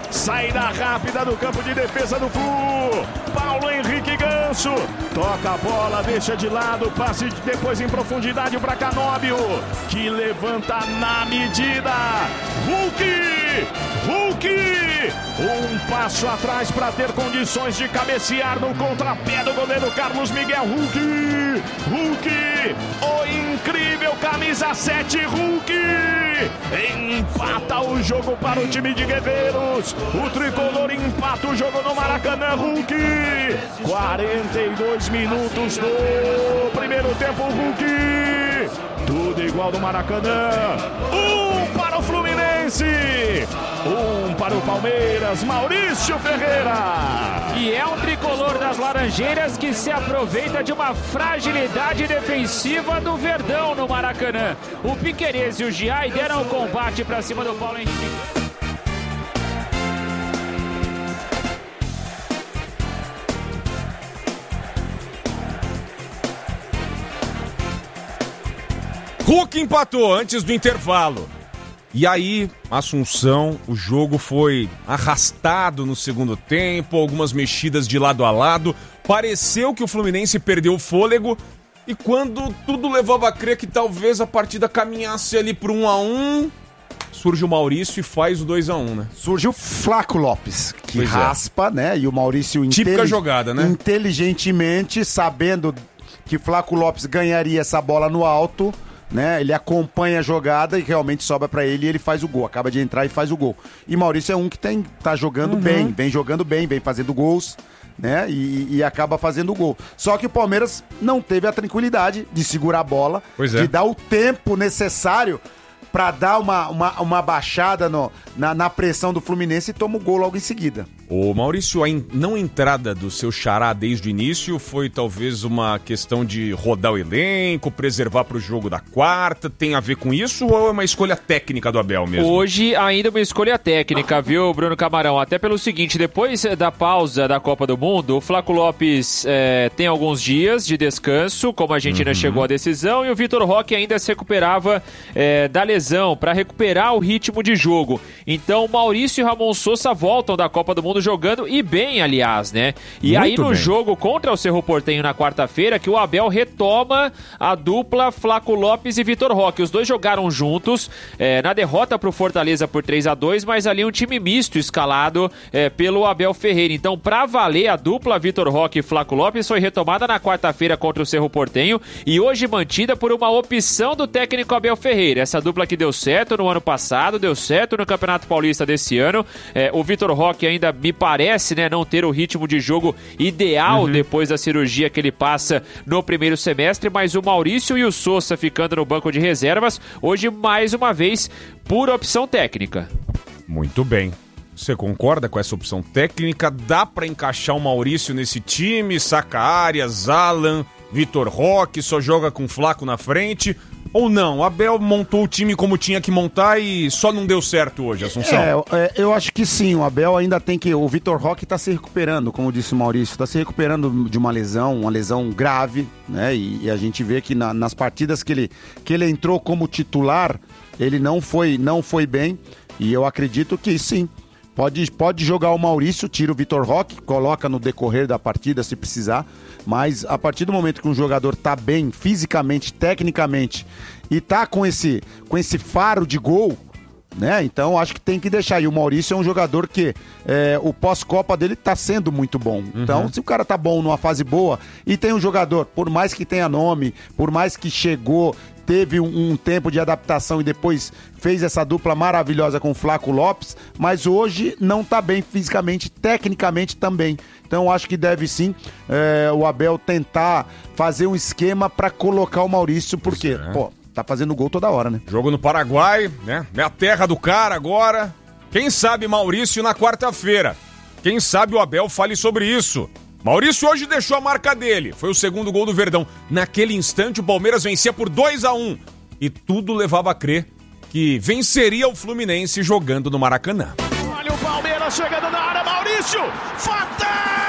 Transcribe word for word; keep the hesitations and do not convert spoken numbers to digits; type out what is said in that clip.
Saída rápida do campo de defesa do Flu. Paulo Henrique Ganso. Toca a bola, deixa de lado. Passe depois em profundidade para Canóbio, que levanta na medida. Hulk! Hulk! Um passo atrás para ter condições de cabecear no contrapé do goleiro Carlos Miguel. Hulk! Hulk! O incrível camisa sete Hulk! Empata o jogo para o time de Guerreiros. O tricolor empata o jogo no Maracanã. Hulk! quarenta e dois minutos do primeiro tempo. Hulk! Tudo igual no Maracanã. Um para o Fluminense. Um para o Palmeiras. Maurício Ferreira. E é um tricolor das Laranjeiras que se aproveita de uma fragilidade defensiva do Verdão no Maracanã. O Piquerez e o Giai deram o combate para cima do Paulo Henrique. Hulk empatou antes do intervalo. E aí, Assunção, o jogo foi arrastado no segundo tempo, algumas mexidas de lado a lado. Pareceu que o Fluminense perdeu o fôlego. E quando tudo levava a crer que talvez a partida caminhasse ali para um a um, surge o Maurício e faz o dois a um, né? Surge o Flaco Lopes, que pois raspa, é. né? E o Maurício Típica intelig... jogada, né? inteligentemente, sabendo que Flaco Lopes ganharia essa bola no alto, né? Ele acompanha a jogada e realmente sobra pra ele e ele faz o gol. Acaba de entrar e faz o gol. E Maurício é um que tem, tá jogando uhum. bem, vem jogando bem, vem fazendo gols, né? E, e acaba fazendo o gol. Só que o Palmeiras não teve a tranquilidade de segurar a bola, pois é. de dar o tempo necessário pra dar uma, uma, uma baixada no, na, na pressão do Fluminense e toma o gol logo em seguida. Ô Maurício, a in- não entrada do seu xará desde o início foi talvez uma questão de rodar o elenco, preservar pro jogo da quarta, tem a ver com isso ou é uma escolha técnica do Abel mesmo? Hoje ainda uma escolha técnica, viu, Bruno Camarão? Até pelo seguinte, depois da pausa da Copa do Mundo, o Flaco Lopes é, tem alguns dias de descanso, como a Argentina uhum. chegou à decisão, e o Vitor Roque ainda se recuperava é, da lesão, para recuperar o ritmo de jogo. Então, Maurício e Ramon Sousa voltam da Copa do Mundo jogando, e bem, aliás, né? E Muito aí no bem. jogo contra o Cerro Porteño na quarta-feira, que o Abel retoma a dupla Flaco Lopes e Vitor Roque. Os dois jogaram juntos é, na derrota pro Fortaleza por três a dois, mas ali um time misto escalado é, pelo Abel Ferreira. Então, pra valer, a dupla Vitor Roque e Flaco Lopes foi retomada na quarta-feira contra o Cerro Porteño e hoje mantida por uma opção do técnico Abel Ferreira. Essa dupla que deu certo no ano passado, deu certo no Campeonato Paulista desse ano. É, o Vitor Roque ainda me parece, né, não ter o ritmo de jogo ideal uhum. depois da cirurgia que ele passa no primeiro semestre, mas o Maurício e o Sousa ficando no banco de reservas, hoje mais uma vez, pura opção técnica. Muito bem. Você concorda com essa opção técnica? Dá pra encaixar o Maurício nesse time? Saca Arias, Alan, Vitor Roque, só joga com Flaco na frente? Ou não? O Abel montou o time como tinha que montar e só não deu certo hoje, Assunção? É, eu acho que sim, o Abel ainda tem que... O Vitor Roque está se recuperando, como disse o Maurício, está se recuperando de uma lesão, uma lesão grave, né? E, e a gente vê que na, nas partidas que ele, que ele entrou como titular, ele não foi, não foi bem, e eu acredito que sim. Pode, pode jogar o Maurício, tira o Vitor Roque, coloca no decorrer da partida se precisar, mas a partir do momento que um jogador tá bem fisicamente, tecnicamente e tá com esse, com esse faro de gol, né? Então acho que tem que deixar. E o Maurício é um jogador que é, o pós-Copa dele tá sendo muito bom. Uhum. Então, se o cara tá bom numa fase boa e tem um jogador, por mais que tenha nome, por mais que chegou, teve um, um tempo de adaptação e depois fez essa dupla maravilhosa com o Flaco Lopes, mas hoje não tá bem fisicamente, tecnicamente também. Então acho que deve sim é, o Abel tentar fazer um esquema para colocar o Maurício, porque, é. pô, tá fazendo gol toda hora, né? Jogo no Paraguai, né? É a terra do cara agora. Quem sabe Maurício na quarta-feira? Quem sabe o Abel fale sobre isso? Maurício hoje deixou a marca dele. Foi o segundo gol do Verdão. Naquele instante o Palmeiras vencia por dois a um. E tudo levava a crer que venceria o Fluminense jogando no Maracanã. Olha o Palmeiras chegando na área, Maurício! Fatal!